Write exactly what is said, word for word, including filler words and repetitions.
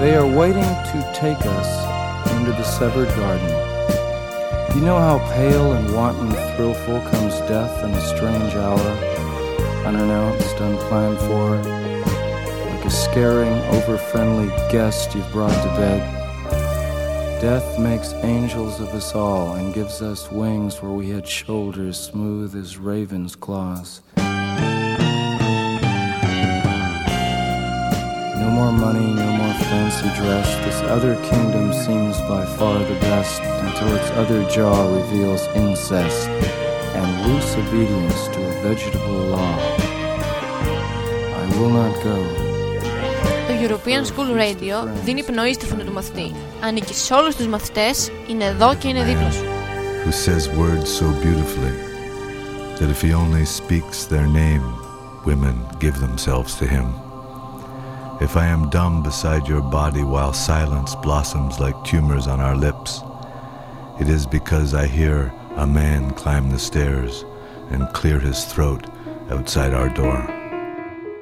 They are waiting to take us into the severed garden. You know how pale and wanton thrillful comes death in a strange hour, unannounced, unplanned for, like a scaring, over-friendly guest you've brought to bed. Death makes angels of us all and gives us wings where we had shoulders smooth as ravens' claws. No more money, no more fancy dress. This other kingdom seems by far the best until its other jaw reveals incest and loose obedience to a vegetable law. I will not go. Το European School Radio δίνει πνοή στη φωνή του μαθητή. Ανήκει σε όλους τους μαθητές, είναι εδώ και είναι δίπλα σου. Who says words so beautifully that if he only speaks their name, women give themselves to him. If I am dumb beside your body while silence blossoms like tumors on our lips, it is because I hear a man climb the stairs and clear his throat outside our door.